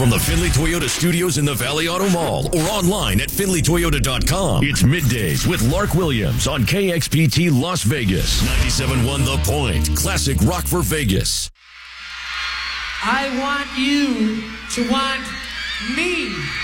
from the Findlay Toyota studios in the Valley Auto Mall or online at findlaytoyota.com. It's Middays with Lark Williams on KXPT Las Vegas. 97.1 The Point. Classic rock for Vegas. I want you to want me.